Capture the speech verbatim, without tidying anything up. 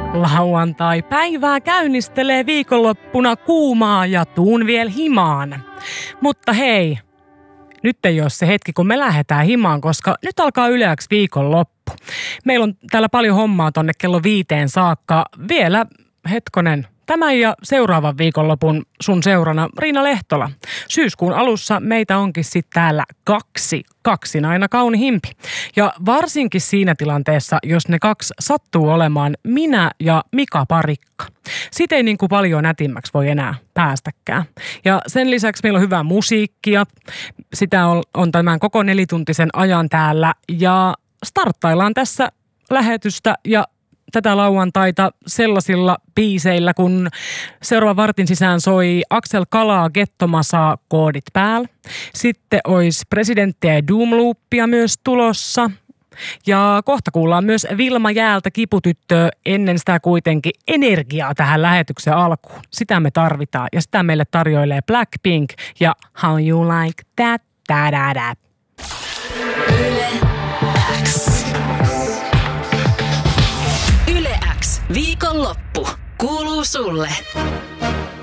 Lauantai-päivää käynnistelee viikonloppuna kuumaa ja tuun vielä himaan. Mutta hei, nyt ei ole se hetki, kun me lähdetään himaan, koska nyt alkaa Yle X viikonloppu. Meillä on täällä paljon hommaa tonne kello viiteen saakka. Vielä hetkonen. Tämän ja seuraavan viikonlopun sun seurana Riina Lehtola. Syyskuun alussa meitä onkin sitten täällä kaksi, kaksinaina kaunihimpi. Ja varsinkin siinä tilanteessa, jos ne kaksi sattuu olemaan minä ja Mika Parikka. Siitä ei niin kuin paljon nätimmäksi voi enää päästäkään. Ja sen lisäksi meillä on hyvää musiikkia. Sitä on, on tämän koko nelituntisen ajan täällä. Ja starttaillaan tässä lähetystä ja tätä lauantaita sellaisilla biiseillä, kun seuraavan vartin sisään soi Axel Kalaa Gettomasaa Koodit päällä. Sitten olisi Presidenttiä ja Doomloopia myös tulossa. Ja kohta kuullaan myös Vilma Jäältä Kiputyttöä, ennen sitä kuitenkin energiaa tähän lähetyksen alkuun. Sitä me tarvitaan ja sitä meille tarjoilee Blackpink ja How You Like That. Da, da, da. Yle X. Yle X. Viikonloppu kuuluu sulle.